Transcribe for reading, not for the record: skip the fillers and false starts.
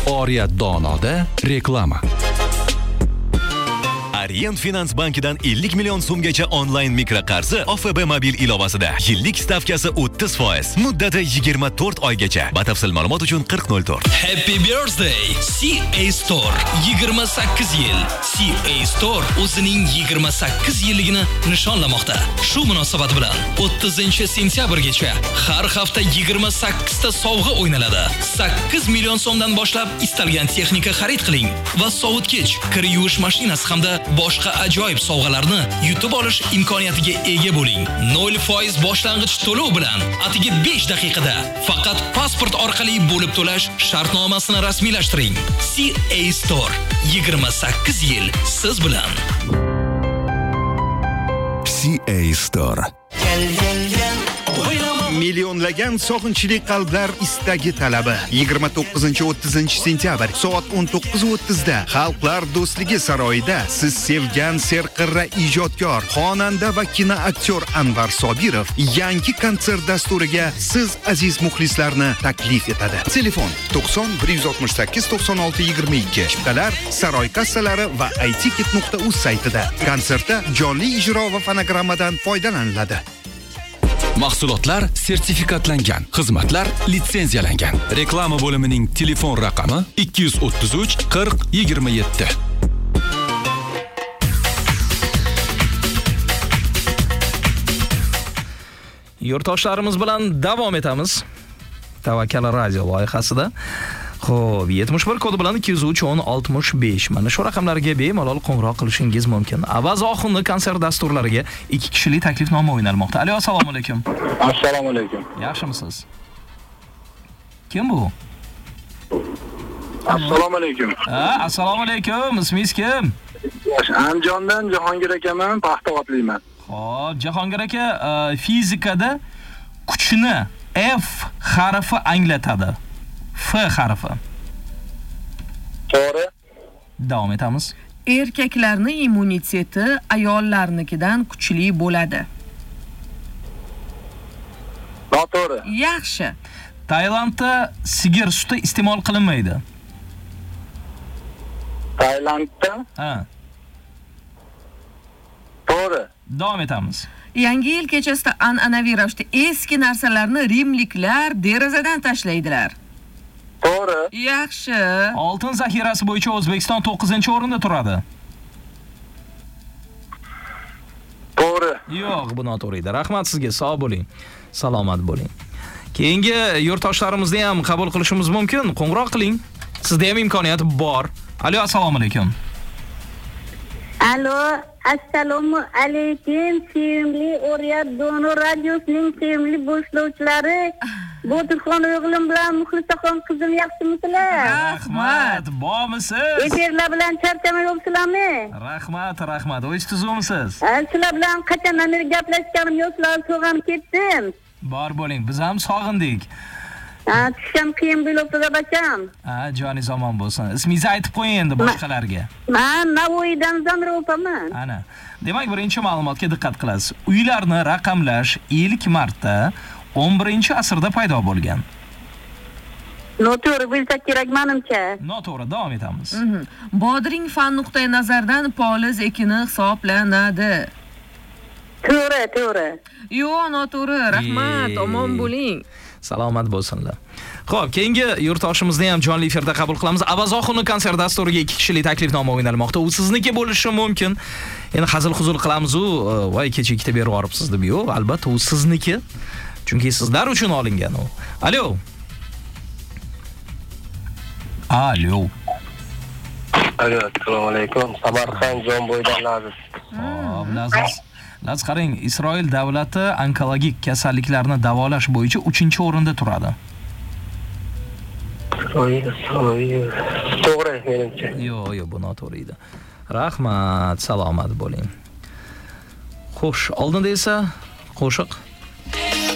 Oriyat Donoda reklama. Orient Finans bankidan 50 million so'mgacha onlayn mikraqarzi OFB mobil ilovasida. Yillik stavkasi 30%, muddati 24 oygacha. Batafsil ma'lumot uchun 4004. Happy birthday CA Store. 28 yil. CA Store o'zining 28 yilligini nishonlamoqda. Shu munosabat bilan 30-sentyabrgacha har hafta 28 ta sovg'a o'ynaladi. 8 million so'mdan boshlab istalgan texnika xarid qiling va sovutgich, kir yuvish mashinasi hamda boshqa ajoyib sovg'alarni yutib olish imkoniyatiga ega bo'ling. 0% boshlang'ich to'lov bilan atigi 5 daqiqada faqat pasport orqali bo'lib to'lash shartnomasini rasmiylashtiring. CA Store 28 yil siz bilan. CA Store. Millionlagan sog'inchli qalblar istagi talabi 29-30 sentyabr soat 19:30 da Xalqlar do'stligi saroyida siz sevgan serqirra ijodkor, xonanda va kinoaktyor Anvar Sobirov yangi konsert dasturiga siz aziz muxlislarni taklif etadi. Telefon 90 168 96 22. Chiptalar saroy kassalari va itiket.uz saytida. Konsertda jonli ijro va fonogrammadan foydalaniladi. Mahsulotlar sertifikatlangan, xizmatlar litsenziyalangan. Reklama bo'limining telefon raqami 233 40 27. Yurtdoshlarimiz bilan davom etamiz. Tavakkal radio loyihasida. Xo'p, 71 kodi bilan 203 10 65. Mana shu raqamlarga bemalol qo'ng'iroq qilishingiz mumkin. Avaz oxunni konsert dasturlariga 2 kishilik taklifnoma o'ynalmoqda. Alo, assalomu alaykum. Assalomu alaykum. Yaxshimisiz? Kim bu? Assalomu alaykum. Assalomu alaykum. Ismingiz kim? Andijondan Jahongir akaman, Paxtavodliman. Xo'p, Jahongir aka, fizikada kuchni F harfi anglatadi. F harfi. To'g'ri. Davom etamiz. Erkaklarning immuniteti ayollarnikidan kuchli bo'ladi. Noto'g'ri. Yaxshi. Tailandda sigir suti iste'mol qilinmaydi. Tailandda? Ha. To'g'ri. Davom etamiz. Yangi yil kechasida an'anaviy ravishda eski narsalarni rimliklar derazadan tashlaydilar. To'g'ri. Yaxshi. Oltin zaxirasi bo'yicha O'zbekiston 9-o'rinda turadi. To'g'ri. Yo'q, bu noto'g'ri edi. Rahmat sizga, sog' bo'ling. Salomat bo'ling. Keyingi yurtdoshlarimizni ham qabul qilishimiz mumkin. Qo'ng'iroq qiling. Sizda ham imkoniyat bor. Alo, assalomu alaykum. Alo, assalomu alaykum. Sevimli Oriyat Dono radiosining sevimli boshlovchilari. Botirxon o'g'lim bilan Muxlisaxon qizim yaxshimisizlar? Rahmat, bormisiz? Efirlar bilan charchamay o'psizlarmi? Rahmat. O'z tuzumisiz? Sizlar bilan qachondan beri gaplashganim yo'q, sizlarni so'g'am ketdim. Bor bo'ling, biz ham sog'indik. Tusham qiyin bo'libdi, bacham. Joningiz omon bo'lsin. Ismingizni aytib qo'ying endi boshqalarga. Men Navoiydan Zamira o'paman. Ana. Demak, birinchi ma'lumotga diqqat qilasiz. Uylarni raqamlash ilk marta 11-asrda paydo bo'lgan. Noto'g'ri bo'lsa kerak menimcha. Noto'g'ri, davom etamiz. Bodring fan nuqtai nazaridan poliz ekini hisoblanadi. To'g'ri. Yo'q, noto'g'ri. Rahmat, omon bo'ling. Salomat bo'lsinlar. Xo'p, keyingi yurtdoshimizni ham jonli efirda qabul qilamiz. Avazoxunni konsert dasturiga 2 kishilik taklifnoma o'ynalmoqda. U sizniki bo'lishi mumkin. Endi hazil-huzul qilamiz-u, voy kecha ikkita berib yoribsiz deb. Yo'q, albatta u sizniki. Chunki sizlar uchun olingan u. Alo. Assalomu alaykum. Samarqand Jonboydan Laziz. Laziz qarang, Isroil davlati onkologik kasalliklarni davolash bo'yicha 3-o'rinda turadi. To'g'ri menimcha. Yo'q, bu noto'g'ri edi. Rahmat, salomat bo'ling. Xo'sh, oldinda esa qo'shiq